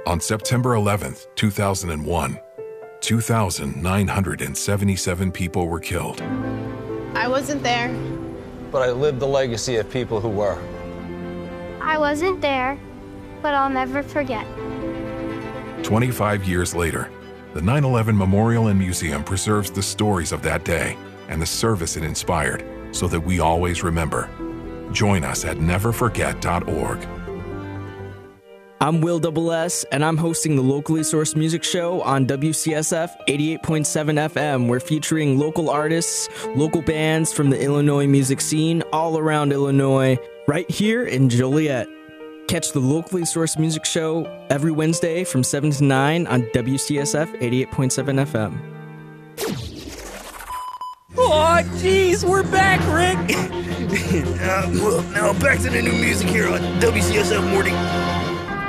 On September 11th, 2001, 2,977 people were killed. I wasn't there. But I lived the legacy of people who were. I wasn't there, but I'll never forget. 25 years later, the 9/11 Memorial and Museum preserves the stories of that day and the service it inspired so that we always remember. Join us at neverforget.org. I'm Will Double S, and I'm hosting the Locally Sourced Music Show on WCSF 88.7 FM. We're featuring local artists, local bands from the Illinois music scene all around Illinois, right here in Joliet. Catch the Locally Sourced Music Show every Wednesday from 7 to 9 on WCSF 88.7 FM. Oh, jeez, we're back, Rick. Well, now back to the new music here on WCSF Morning.